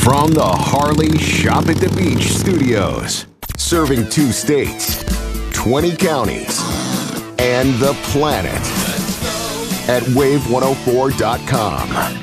From the Harley Shop at the Beach studios, serving 2 states, 20 counties, and the planet at wave104.com.